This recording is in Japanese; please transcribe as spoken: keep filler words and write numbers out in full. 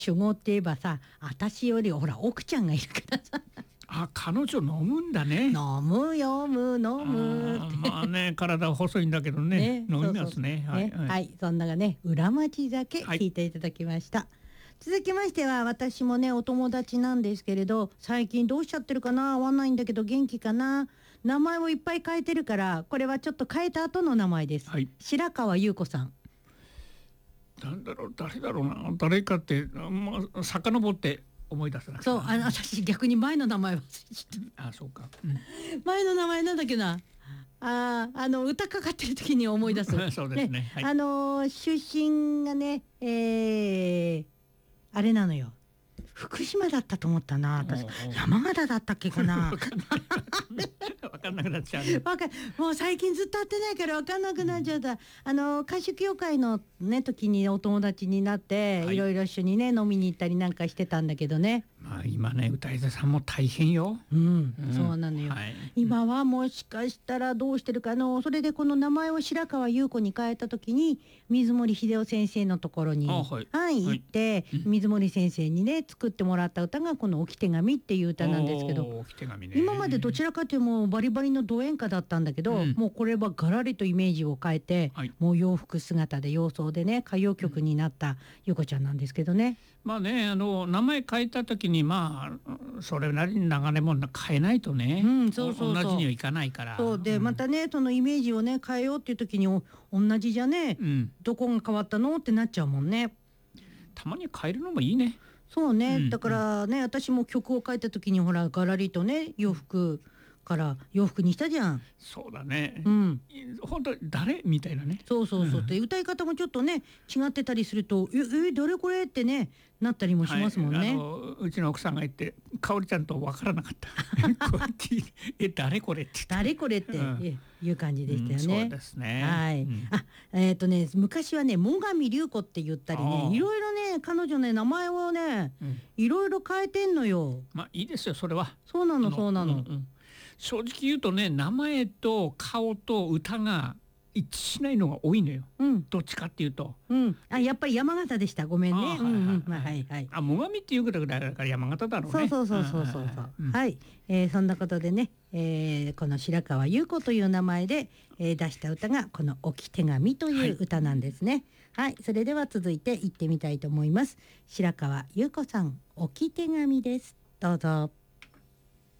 酒豪って言えばさ、私よりほら奥ちゃんがいるからさあ、彼女飲むんだね。 飲むよむ飲むってまあね、体細いんだけどね、 ね飲みますね。 そうそうね、 はい、 はい、そんながね裏町酒聞いていただきました、はい、続きましては私もねお友達なんですけれど、最近どうしちゃってるかな、合わないんだけど元気かな、名前をいっぱい変えてるから、これはちょっと変えた後の名前です、 はい、 白川優子さん。 なんだろう、誰だろうな、誰かって、まあ、遡って思い出せなくて。 そう、あの私逆に前の名前忘れちゃった。 あ、そうか、うん、 前の名前なんだっけな、ああの歌かかってる時に思い出すそうですね、はい、 あのー、出身がね、えー、あれなのよ、福島だったと思ったな、私山形だったっけかな分かんなくなっちゃう、 わかもう最近ずっと会ってないから分かんなくなっちゃった、うん、あの歌手協会のね時にお友達になって、はい、いろいろ一緒にね飲みに行ったりなんかしてたんだけどね。 まあ今ね歌い手さんも大変よ、 うんうん、そうなのよ、 はい、 今はもしかしたらどうしてるかの、それでこの名前を白川優子に変えた時に水森秀夫先生のところに、はいはい、行って、はい、水森先生にね作ってもらった歌がこの置き手紙っていう歌なんですけど、 置き手紙ね、 今までどちらかというともうバリバリのド演歌だったんだけど、うん、もうこれはガラリとイメージを変えて、はい、もう洋服姿で洋装でね歌謡曲になった優子ちゃんなんですけどね、 まあね、あの名前変えた時にまあそれなりに流れも変えないとね、うん、そうそうそう同じにはいかないから、 そうで、うん、またねそのイメージをね変えようっていう時に同じじゃね、うん、どこが変わったのってなっちゃうもんね。 たまに変えるのもいいね。 そうね、うん、だからね、私も曲を書いた時にほらガラリとね洋服から洋服にしたじゃん。 そうだね、 うん、 本当誰みたいなね。 そうそうそう、うん、で歌い方もちょっとね違ってたりするとええ誰これってねなったりもしますもんね、はい、あのうちの奥さんが言ってかおりちゃんと分からなかったこうやってえ誰これって誰これっていう感じでしたよね、うん、 そうですね、 はい、うん、あえっ、ー、とね昔はね最上龍子って言ったりねいろいろね彼女ね名前をね、うん、いろいろ変えてんのよ。 まあいいですよそれは。 そうなのそうなの、うんうん、 正直言うとね名前と顔と歌が一致しないのが多いのよ、うん、どっちかっていうと、 うん、あやっぱり山形でした、ごめんね。あ、 はいはいはい、あ最上っていうぐらいだから山形だろうね。 そうそうそうそうそうそう、うん、はい、えー、そんなことでね、えー、この白川優子という名前で、えー、出した歌がこの置き手紙という歌なんですね。はい、はい、それでは続いて行ってみたいと思います。白川優子さん置き手紙です。どうぞ。